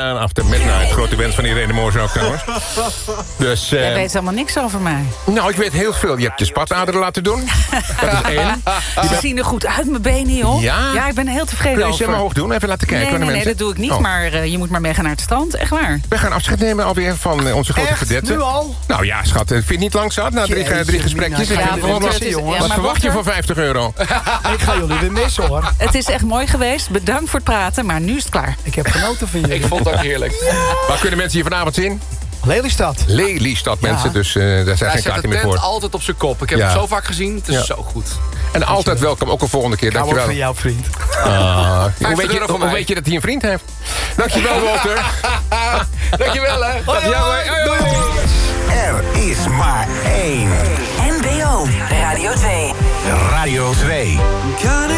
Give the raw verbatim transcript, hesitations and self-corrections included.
Suzanne After Midnight. Grote wens van Irene Moors ook trouwens. Dus, uh, Jij weet helemaal niks over mij. Nou, ik weet heel veel. Je hebt je spataderen laten doen. Dat is één. Ze bent... zien er goed uit, mijn benen, joh. Ja? Ja, ik ben er heel tevreden over. Kun je over. ze maar hoog doen? Even laten kijken. Nee, nee, naar nee, mensen. dat doe ik niet. Oh. Maar uh, je moet maar meegaan naar het strand. Echt waar. We gaan afscheid nemen alweer van uh, onze grote Echt? verdette. Nu al? Nou ja, schat. Vind je het niet lang zat? Na drie, Jeetje, drie gesprekjes. Mina, Ik ja, vind want het het wat, is- wat ja, maar verwacht je Walter- voor vijftig euro? Ik ga jullie weer missen, hoor. Het is echt mooi geweest. Bedankt voor het praten, maar nu is het klaar. Ik heb genoten van jullie. Ik vond het ook heerlijk. Waar kunnen mensen hier vanavond zien? Lelystad. Lelystad, mensen. Ja. Dus uh, daar zijn Hij geen zet de kaarten meer tent voor. altijd op zijn kop. Ik heb Ja. het zo vaak gezien. Het is Ja. zo goed. En altijd welkom, ook een volgende keer. Ik hou ook van Dankjewel. jou, vriend. Ah, hoe, weet je, euro voor hoe mij. weet je dat hij een vriend heeft? Dankjewel, Walter. Dankjewel, hè. Ja, hoi, hoi, hoi. Er is maar één. N B O Radio twee. Radio twee. Kan